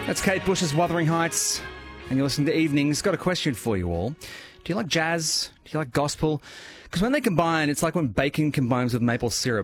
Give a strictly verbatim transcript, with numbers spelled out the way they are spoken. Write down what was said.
That's Kate Bush's Wuthering Heights, and you're listening to Evenings. Got a question for you all. Do you like jazz? Do you like gospel? Because when they combine, it's like when bacon combines with maple syrup.